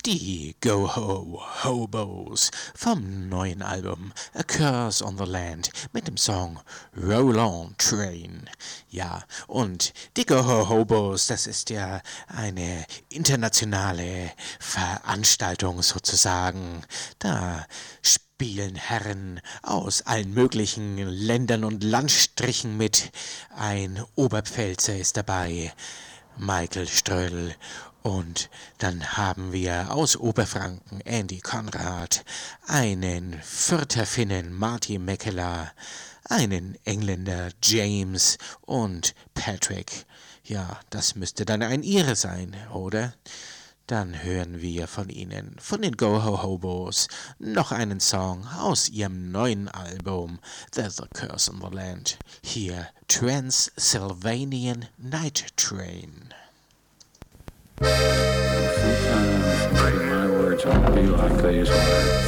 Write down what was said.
Die Go-Ho-Hobos vom neuen Album A Curse on the Land mit dem Song Roll On Train. Ja, und die Go-Ho-Hobos, das ist ja eine internationale Veranstaltung sozusagen. Da spielen Herren aus allen möglichen Ländern und Landstrichen mit. Ein Oberpfälzer ist dabei, Michael Ströll. Und dann haben wir aus Oberfranken Andy Konrad, einen Fürther Finnen Martin Mäkelä, einen Engländer James und Patrick. Ja, das müsste dann ein Ire sein, oder? Dann hören wir von ihnen, von den Go-Ho-Hobos, noch einen Song aus ihrem neuen Album There's a Curse on the Land. Hier Transylvanian Night Train. Sometimes my words won't be like these words.